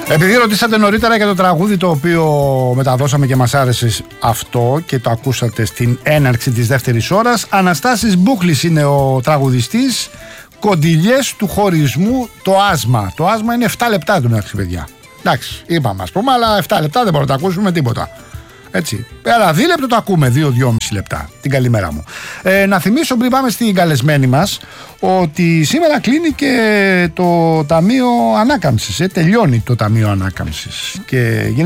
Επειδή ρωτήσατε νωρίτερα για το τραγούδι το οποίο μεταδώσαμε και μας άρεσε αυτό και το ακούσατε στην έναρξη της δεύτερης ώρας, Αναστάσης Μπούκλης είναι ο τραγουδιστής. Κοντιλιές του χωρισμού, το άσμα. Το άσμα είναι 7 λεπτά του μεταξύ, παιδιά. Εντάξει, είπαμε ας πούμε, αλλά 7 λεπτά δεν μπορούμε να τα ακούσουμε τίποτα. Έτσι. Άρα δίλεπτο το ακούμε, 2-2,5 λεπτά. Την καλημέρα μου. Να θυμίσω πριν πάμε στην καλεσμένη μας ότι σήμερα κλείνει και το Ταμείο Ανάκαμψης. Τελειώνει το Ταμείο Ανάκαμψης. Και